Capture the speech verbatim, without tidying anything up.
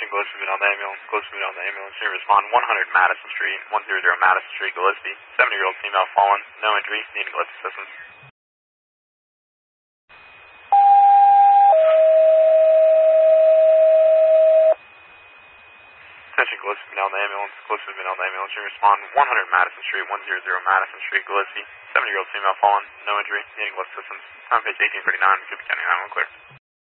Attention, Gillespie, on the ambulance. Gillespie on the ambulance. Should respond one hundred Madison Street, one hundred Madison Street, Gillespie. seventy-year-old female fallen. No injury. Needing lift assistance. Attention, Gillespie, on the ambulance. Gillespie on the ambulance. Should respond one hundred Madison Street, one hundred Madison Street, Gillespie. seventy-year-old female fallen. No injury. Needing lift assistance. Time page eighteen thirty-nine. Cooper County nine one clear.